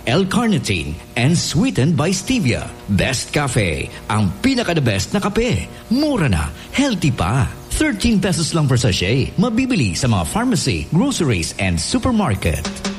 L-carnitine, and sweetened by stevia. Best Cafe, ang pinaka-the best na kape. Mura na, healthy pa. 13 pesos lang per sachet. Mabibili sa mga pharmacy, groceries, and supermarket.